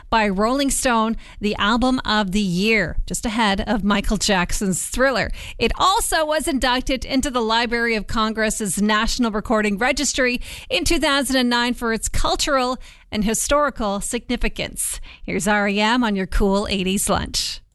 by Rolling Stone the album of the year, just ahead of Michael Jackson's Thriller. It also was inducted into the Library of Congress's National Recording Registry in 2009 for its cultural and historical significance. Here's REM on your cool 80s lunch.